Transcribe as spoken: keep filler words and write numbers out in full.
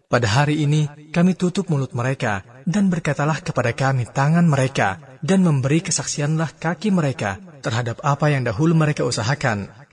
Pada hari ini, kami tutup mulut mereka, dan berkatalah kepada kami tangan mereka, dan memberi kesaksianlah kaki mereka terhadap apa yang dahulu mereka usahakan.